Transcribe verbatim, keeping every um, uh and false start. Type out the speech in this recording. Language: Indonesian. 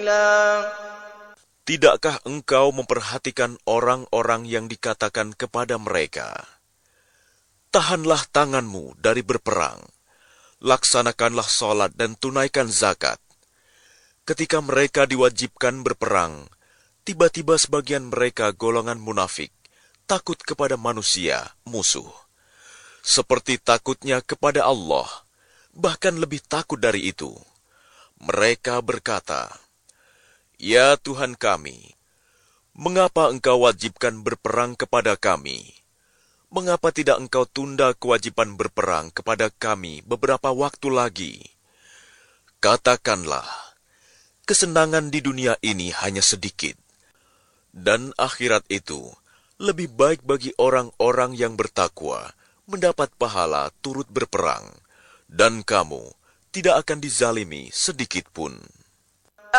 سبيلا. Tidakkah engkau memperhatikan orang-orang yang dikatakan kepada mereka, tahanlah tanganmu dari berperang, laksanakanlah salat dan tunaikan zakat. Ketika mereka diwajibkan berperang, tiba-tiba sebagian mereka golongan munafik, takut kepada manusia, musuh. Seperti takutnya kepada Allah, bahkan lebih takut dari itu. Mereka berkata, "Ya Tuhan kami, mengapa engkau wajibkan berperang kepada kami? Mengapa tidak engkau tunda kewajiban berperang kepada kami beberapa waktu lagi?" Katakanlah, kesenangan di dunia ini hanya sedikit, dan akhirat itu lebih baik bagi orang-orang yang bertakwa mendapat pahala turut berperang, dan kamu tidak akan dizalimi sedikit pun.